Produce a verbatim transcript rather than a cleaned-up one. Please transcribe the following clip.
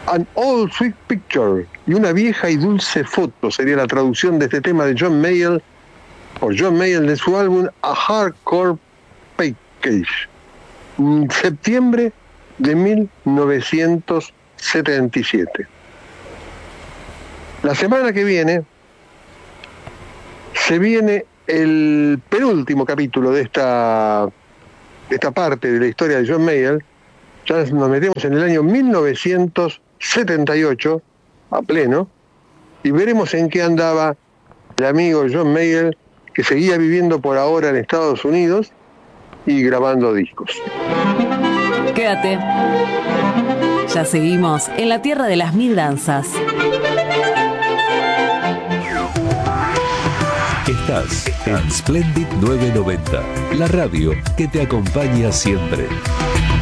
An Old Sweet Picture, y una vieja y dulce foto, sería la traducción de este tema de John Mayall, por John Mayall, de su álbum A Hardcore Package, septiembre de mil novecientos setenta y siete. La semana que viene se viene el penúltimo capítulo de esta, de esta parte de la historia de John Mayall. Ya nos metemos en el año mil novecientos setenta y ocho, a pleno, y veremos en qué andaba el amigo John Mayall, que seguía viviendo por ahora en Estados Unidos y grabando discos. Quédate. Ya seguimos en la tierra de las mil danzas. Estás en Splendid novecientos noventa, la radio que te acompaña siempre.